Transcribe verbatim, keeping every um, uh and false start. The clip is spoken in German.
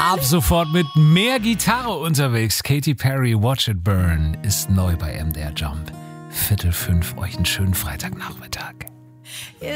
Ab sofort mit mehr Gitarre unterwegs. Katy Perry, Watch It Burn ist neu bei M D R Jump. Viertel fünf, euch einen schönen Freitagnachmittag.